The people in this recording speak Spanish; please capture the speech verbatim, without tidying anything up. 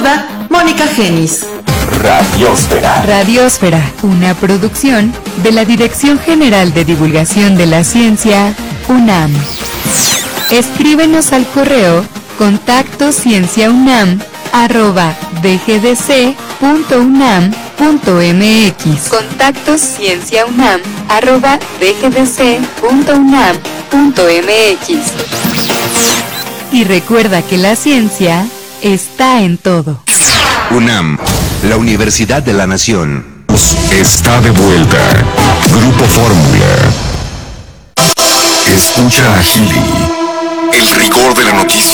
saluda Mónica Genis. Radiósfera. Radiósfera, una producción de la Dirección General de Divulgación de la Ciencia, UNAM. Escríbenos al correo contacto cienciaunam arroba dgdc punto unam punto mx. Contacto cienciaunam arroba dgdc punto unam punto mx. Y recuerda que la ciencia está en todo. UNAM, la Universidad de la Nación. Está de vuelta. Grupo Fórmula. Escucha a Gili. El rigor de la noticia.